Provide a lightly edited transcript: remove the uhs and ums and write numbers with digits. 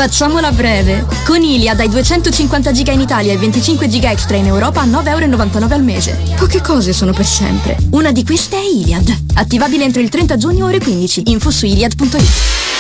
Facciamola breve. Con Iliad hai 250 giga in Italia e 25 giga extra in Europa a 9,99 € al mese. Poche cose sono per sempre. Una di queste è Iliad. Attivabile entro il 30 giugno ore 15. Info su iliad.it.